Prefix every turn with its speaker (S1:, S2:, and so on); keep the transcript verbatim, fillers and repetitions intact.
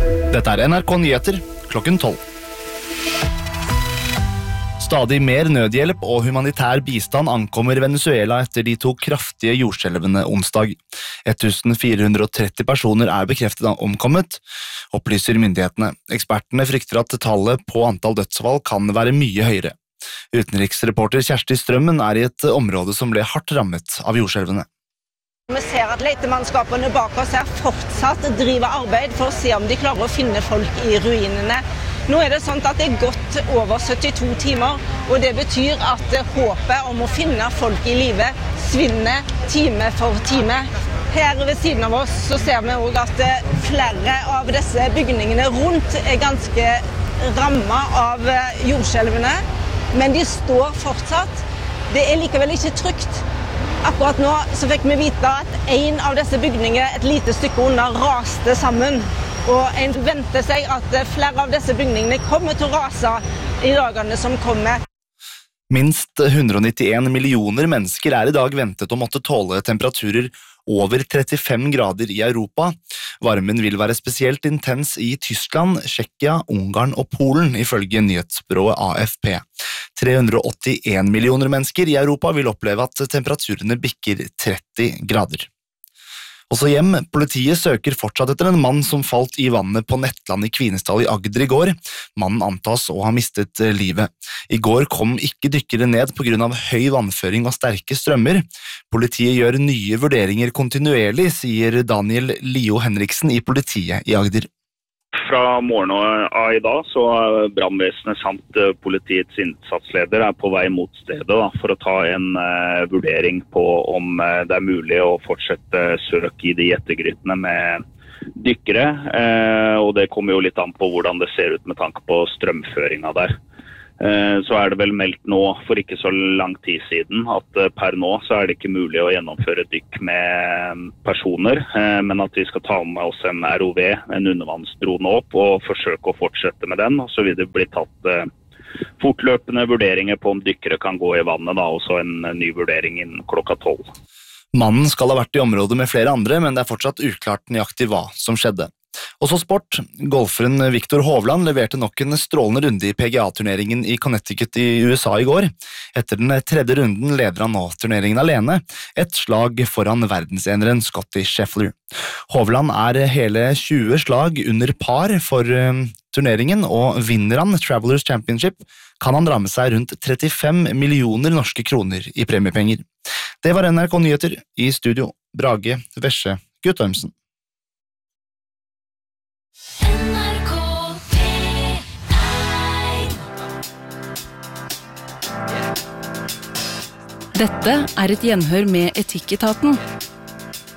S1: Dette er N R K Nyheter klokken tolv. Stadig mer nødhjelp og humanitær bistand ankommer Venezuela etter de to kraftige jordskjelvene onsdag. fjorten tretti personer er bekreftet omkommet, opplyser myndighetene. Ekspertene frykter at tallet på antall dødsfall kan være mye høyere. Utenriksreporter Kjersti Strømmen er i et område som ble hardt rammet av jordskjelvene.
S2: Vi ser at letemannskapene bak oss her fortsatt driver arbeid for å se om de klarer å finne folk i ruinene. Nå er det sånn at det er gått over syttito timer, og det betyr at håpet om å finne folk i live svinner time for time. Her ved siden av oss så ser vi også at flere av disse bygningene rundt er ganske rammet av jordskjelvene, men de står fortsatt. Det er likevel ikke trygt. Akkurat nå så fikk vi vite at en av disse bygningene et lite stykke under raste sammen. Og en venter seg at flere av disse bygningene kommer til å rase i dagene som kommer.
S1: Minst hundre nittien millioner mennesker er i dag ventet å måtte tåle temperaturer over trettifem grader i Europa. Varmen vil være spesielt intens i Tyskland, Tsjekkia, Ungarn og Polen, ifølge nyhetsbyrået A F P. tre hundre åttien millioner mennesker i Europa vil oppleve at temperaturene bikker tretti grader. Også hjem, politiet søker fortsatt etter en mann som falt i vannet på Nettland i Kvinesdal i Agder i går. Mannen antas å ha mistet livet. I går kom ikke dykkere ned på grunn av høy vannføring og sterke strømmer. Politiet gjør nye vurderinger kontinuerlig, sier Daniel Lio Henriksen i politiet i Agder.
S3: Fra morgenen av i dag så er brannvesenet samt politiets innsatsleder er på vei mot stedet da, for å ta en uh, vurdering på om uh, det er mulig å fortsette søk i de ettergrytene med dykkere. Uh, og det kommer jo litt an på hvordan det ser ut med tanke på strømføringa der. Uh, så er det vel meldt nå for ikke så lang tid siden at uh, per nå så er det ikke mulig å gjennomføre dykk med personer, uh, men at vi skal ta med oss en R O V, en undervannsdrone opp, og forsøke å fortsette med den, og så vil det bli tatt uh, fortløpende vurderinger på om dykkere kan gå i vannet, da, og så en uh, ny vurdering innen klokka tolv.
S1: Mannen skal ha vært i området med flere andre, men det er fortsatt uklart nøyaktig hva som skjedde. Og så sport. Golferen Viktor Hovland leverte nok en strålende runde i P G A-turneringen i Connecticut i U S A i går. Etter den tredje runden leder han nå turneringen alene, et slag foran verdenseneren Scotty Scheffler. Hovland er hele tjue slag under par for uh, turneringen, og vinner han Travelers Championship, kan han dra med seg rundt trettifem millioner norske kroner i premiepenger. Det var N R K Nyheter. I studio, Brage Vesje Guttormsen.
S4: Dette er et gjenhør med Etikketaten.